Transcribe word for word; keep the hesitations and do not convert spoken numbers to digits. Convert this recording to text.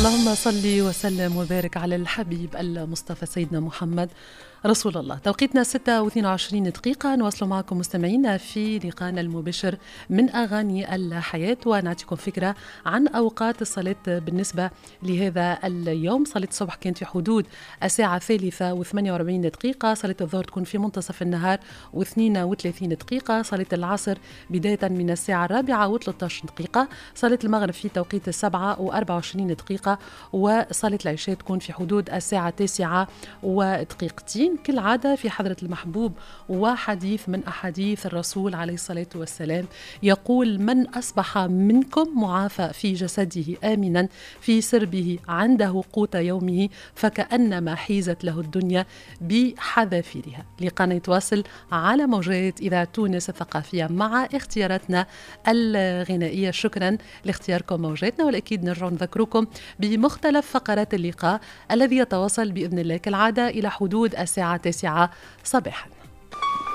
اللهم صل وسلم وبارك على الحبيب المصطفى سيدنا محمد رسول الله. توقيتنا ستة واثنين وعشرين دقيقة، نواصل معكم مستمعينا في لقاءنا المباشر من أغاني الحياة، ونعطيكم فكرة عن أوقات الصلاة بالنسبة لهذا اليوم. صلاة الصبح كانت في حدود الساعة الثالثة وثمانية وأربعين دقيقة، صلاة الظهر تكون في منتصف النهار واثنين وثلاثين دقيقة، صلاة العصر بداية من الساعة الرابعة وثلاثة عشر دقيقة، صلاة المغرب في توقيت السبعة وأربعة وعشرين دقيقة، وصلاة العشاء تكون في حدود الساعة التاسعة ودقيقتين. كالعادة في حضرة المحبوب وحديث من أحاديث الرسول عليه الصلاة والسلام يقول: من أصبح منكم معافى في جسده آمنا في سربه عنده قوت يومه فكأنما حيزت له الدنيا بحذافيرها. لقاءنا يتواصل على موجات إذاعة تونس الثقافية مع اختياراتنا الغنائية. شكرا لاختياركم موجاتنا، والأكيد نرجع نذكركم بمختلف فقرات اللقاء الذي يتواصل بإذن الله كالعادة إلى حدود الساعة التاسعة صباحا.